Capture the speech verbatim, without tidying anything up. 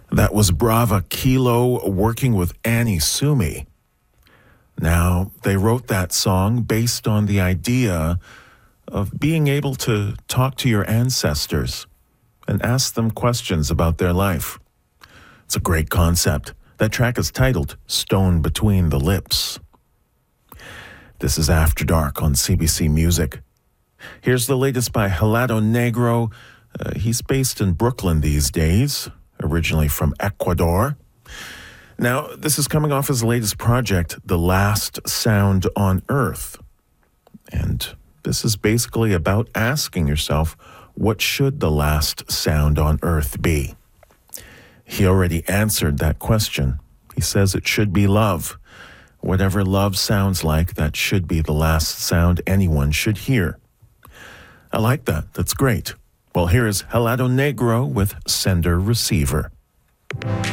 That was Brava Kilo working with Annie Sumi. Now, they wrote that song based on the idea of being able to talk to your ancestors and ask them questions about their life. It's a great concept. That track is titled Stone Between the Lips. This is After Dark on C B C Music. Here's the latest by Helado Negro. Uh, he's based in Brooklyn these days, originally from Ecuador. Now, this is coming off his latest project, The Last Sound on Earth. And this is basically about asking yourself, what should the last sound on Earth be? He already answered that question. He says it should be love. Whatever love sounds like, that should be the last sound anyone should hear. I like that. That's great. Well, here is Helado Negro with Sender Receiver.